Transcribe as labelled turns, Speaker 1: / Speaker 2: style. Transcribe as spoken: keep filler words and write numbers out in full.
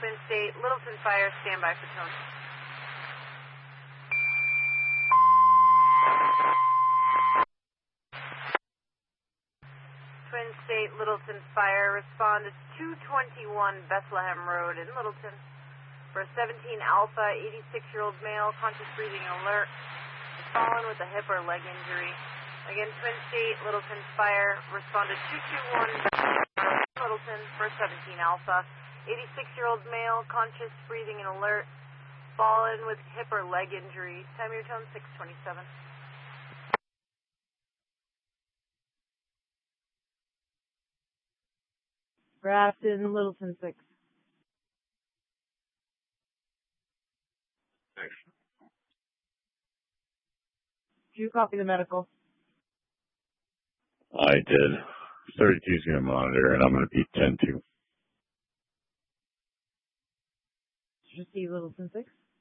Speaker 1: Twin State, Littleton Fire, standby for tone. Twin State, Littleton Fire, respond to two twenty-one Bethlehem Road in Littleton for a seventeen Alpha, eighty-six-year-old male, conscious breathing alert, fallen with a hip or leg injury. Again, Twin State, Littleton Fire, respond to two two one Littleton for seventeen Alpha, eighty-six-year-old male, conscious breathing and alert, fallen with hip or leg injury. Time your tone six twenty-seven.
Speaker 2: Grafton, Littleton six.
Speaker 3: Thanks.
Speaker 2: Did you copy the medical?
Speaker 3: I did. thirty-two's going to monitor, and I'm going to beat ten two.
Speaker 2: Did you see Littleton six?